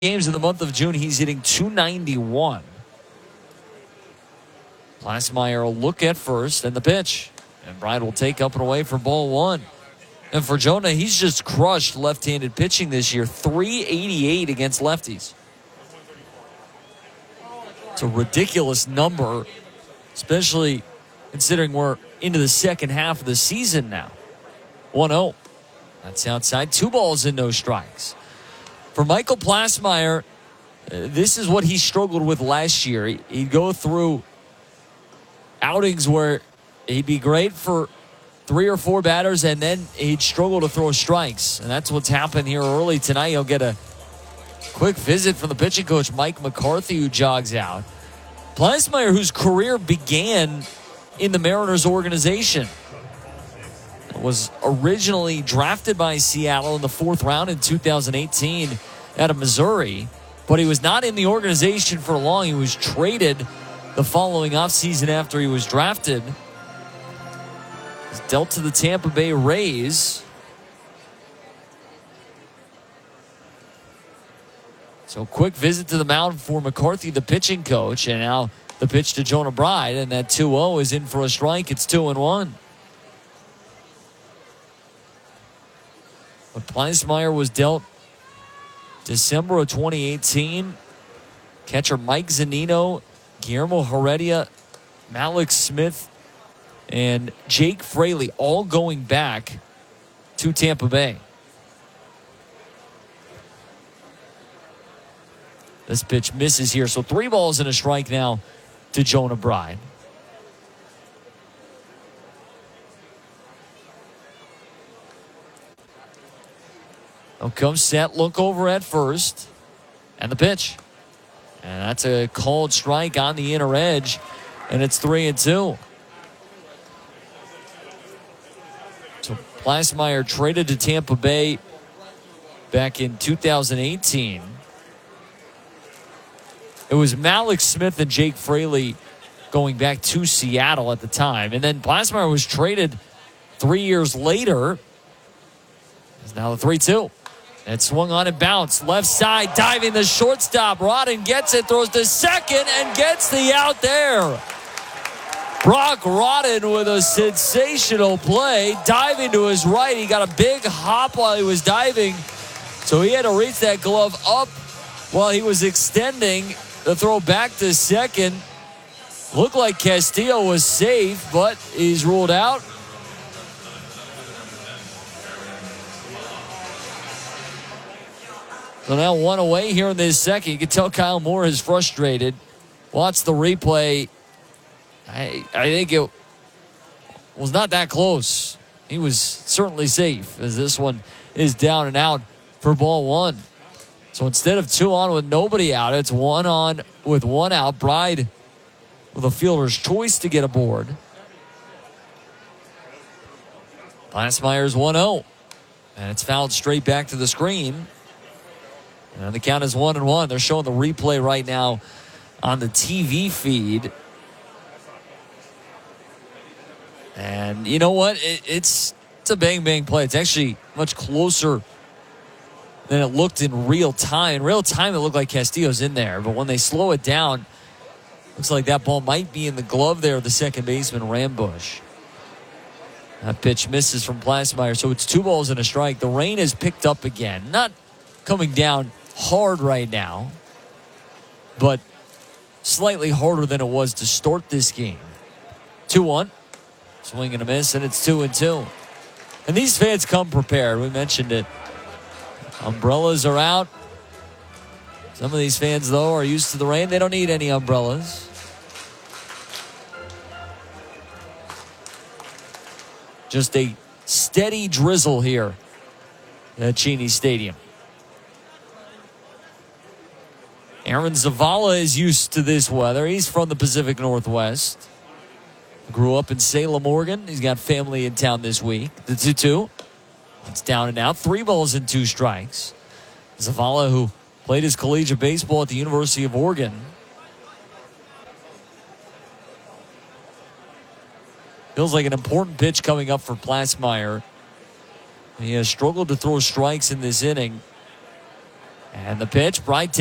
games in the month of June, he's hitting .291. Plassmeyer will look at first and the pitch. And Bryant will take up and away for ball one. And for Jonah, he's just crushed left-handed pitching this year. .388 against lefties. It's a ridiculous number, especially considering we're into the second half of the season now. 1-0. That's outside. 2 balls and no strikes. For Michael Plassmeyer, this is what he struggled with last year. He'd go through outings where he'd be great for 3 or 4 batters, and then he'd struggle to throw strikes. And that's what's happened here early tonight. He'll get a quick visit from the pitching coach, Mike McCarthy, who jogs out. Plassmeyer, whose career began in the Mariners organization, was originally drafted by Seattle in the 4th round in 2018 out of Missouri, but he was not in the organization for long. He was traded the following offseason after he was drafted. He's dealt to the Tampa Bay Rays. So quick visit to the mound for McCarthy, the pitching coach, and now the pitch to Jonah Bride, and that 2-0 is in for a strike. It's 2-1. But Plassmeyer was dealt December of 2018. Catcher Mike Zunino, Guillermo Heredia, Malik Smith, and Jake Fraley all going back to Tampa Bay. This pitch misses here, so 3 balls and a strike now to Jonah Bride. Now comes set, look over at first, and the pitch. And that's a called strike on the inner edge, and it's 3-2. So Plassmeyer traded to Tampa Bay back in 2018. It was Malik Smith and Jake Fraley going back to Seattle at the time. And then Plassmeyer was traded 3 years later. It's now the 3-2. And swung on and bounced. Left side, diving the shortstop. Rodden gets it, throws to second, and gets the out there. Brock Rodden with a sensational play. Diving to his right. He got a big hop while he was diving. So he had to reach that glove up while he was extending the throw back to second. Looked like Castillo was safe, but he's ruled out. So now 1 away here in this second. You can tell Kyle Moore is frustrated. Watch the replay. I think it was not that close. He was certainly safe, as this one is down and out for ball 1. So instead of 2 on with nobody out, it's 1 on with 1 out. Bride with a fielder's choice to get aboard. Plassmeyer's 1-0. And it's fouled straight back to the screen. And the count is 1-1. They're showing the replay right now on the TV feed. And you know what? It's a bang-bang play. It's actually much closer than it looked in real time. In real time, it looked like Castillo's in there. But when they slow it down, looks like that ball might be in the glove there of the second baseman, Rambush. That pitch misses from Plassmeyer. So it's 2 balls and a strike. The rain has picked up again. Not coming down hard right now, but slightly harder than it was to start this game. 2-1. Swing and a miss, and it's 2-2. And these fans come prepared. We mentioned it. Umbrellas are out. Some of these fans, though, are used to the rain. They don't need any umbrellas. Just a steady drizzle here at Cheney Stadium. Aaron Zavala is used to this weather. He's from the Pacific Northwest. Grew up in Salem, Oregon. He's got family in town this week. The 2-2. It's down and out. 3 balls and 2 strikes. Zavala, who played his collegiate baseball at the University of Oregon. Feels like an important pitch coming up for Plassmeyer. He has struggled to throw strikes in this inning. And the pitch, Bright